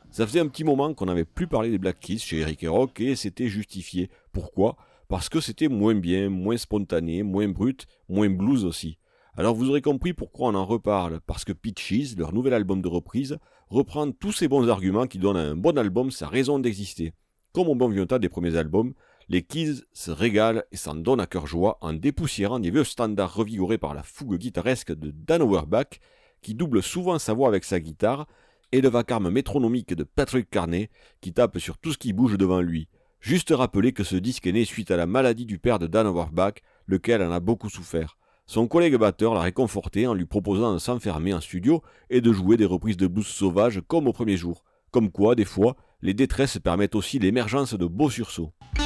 Ça faisait un petit moment qu'on n'avait plus parlé des Black Keys chez Eric et Rock et c'était justifié. Pourquoi ? Parce que c'était moins bien, moins spontané, moins brut, moins blues aussi. Alors vous aurez compris pourquoi on en reparle, parce que Peaches, leur nouvel album de reprise, reprend tous ces bons arguments qui donnent à un bon album sa raison d'exister. Comme au bon vieux temps des premiers albums, les Keys se régalent et s'en donnent à cœur joie en dépoussiérant des vieux standards revigorés par la fougue guitaresque de Dan Auerbach, qui double souvent sa voix avec sa guitare, et le vacarme métronomique de Patrick Carney, qui tape sur tout ce qui bouge devant lui. Juste rappeler que ce disque est né suite à la maladie du père de Dan Auerbach, lequel en a beaucoup souffert. Son collègue batteur l'a réconforté en lui proposant de s'enfermer en studio et de jouer des reprises de blues sauvages comme au premier jour. Comme quoi, des fois, les détresses permettent aussi l'émergence de beaux sursauts.